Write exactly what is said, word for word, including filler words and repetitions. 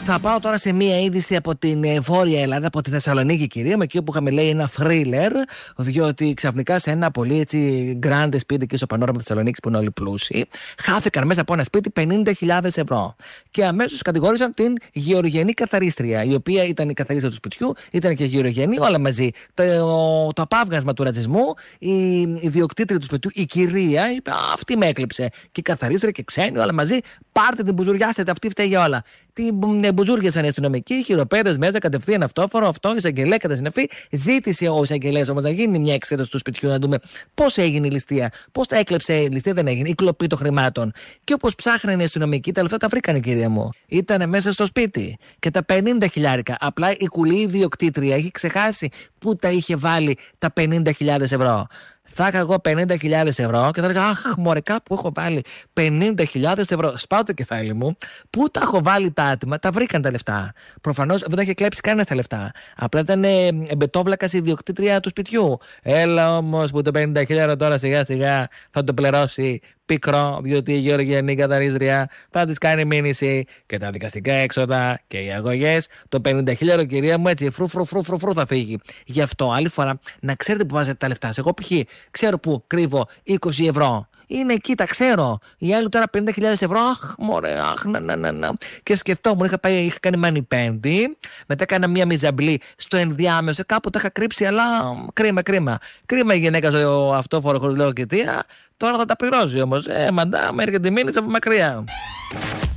Θα πάω τώρα σε μία είδηση από την ε, Βόρεια Ελλάδα, από τη Θεσσαλονίκη, κυρία, με εκεί που είχαμε λέει ένα θρίλερ, διότι ξαφνικά σε ένα πολύ έτσι γκράντε σπίτι εκεί στο Πανόραμα Θεσσαλονίκη που είναι όλοι πλούσιοι, χάθηκαν μέσα από ένα σπίτι πενήντα χιλιάδες ευρώ. Και αμέσως κατηγόρησαν την γεωργενή καθαρίστρια, η οποία ήταν η καθαρίστρια του σπιτιού, ήταν και γεωργενή, όλα μαζί. Το, το, το απάβγασμα του ρατσισμού, η ιδιοκτήτρια του σπιτιού, η κυρία, είπε: αυτή με έκλειψε. Και η καθαρίστρια και ξένοι, όλα μαζί, πάρτε την μπουζουριάσετε, αυτή φταίει για όλα. Την μπουζούριασαν οι αστυνομικοί, χειροπέδες μέσα, κατευθείαν αυτόφορο, αυτό, εισαγγελέα κατά συνεφή. Ζήτησε ο εισαγγελέας όμως να γίνει μια εξέταση του σπιτιού, να δούμε πώς έγινε η ληστεία, πώς τα έκλεψε η ληστεία, δεν έγινε, η κλοπή των χρημάτων. Και όπως ψάχνανε οι αστυνομικοί, τα λεφτά τα βρήκανε, κυρία μου. Ήτανε μέσα στο σπίτι. Και τα πενήντα χιλιάρικα. Απλά η κουλή ιδιοκτήτρια έχει ξεχάσει πού τα είχε βάλει τα πενήντα χιλιάδες ευρώ. Θα είχα εγώ πενήντα χιλιάδες ευρώ και θα έλεγα: αχ, μωρέ, κάπου έχω βάλει πενήντα χιλιάδες ευρώ. Σπάω το κεφάλι μου. Πού τα έχω βάλει τα άτομα, τα βρήκαν τα λεφτά. Προφανώς δεν τα είχε κλέψει κανένα τα λεφτά. Απλά ήταν ε, εμπετόβλακα η ιδιοκτήτρια του σπιτιού. Έλα όμως που το πενήντα χιλιάδες τώρα σιγά σιγά θα το πληρώσει πικρό, διότι η γεωργιανή καθαρίστρια θα της κάνει μήνυση και τα δικαστικά έξοδα και οι αγωγές. Το πενήντα χιλιάδες, κυρία μου, έτσι φρου φρου φρου φρου, φρου θα φύγει. Γι' αυτό άλλη φορά να ξέρετε που βάζετε τα λεφτά. Εγώ π.χ. ξέρω που κρύβω είκοσι ευρώ. Είναι εκεί, τα ξέρω. Οι άλλοι τώρα πενήντα χιλιάδες ευρώ. Αχ, μωρέ, αχ, να, να, να, να. Και σκεφτόμουν, είχα, πάει, είχα κάνει μανιπέντη. Μετά έκανα μία μιζαμπλή στο ενδιάμεσο. Κάπου τα είχα κρύψει, αλλά κρίμα, κρίμα. Κρίμα η γυναίκα στο αυτόφορο χωρίς λόγο και αιτία. Τώρα θα τα πληρώσει όμως. Ε, μαντά, με έρχεται μήνυση από μακριά.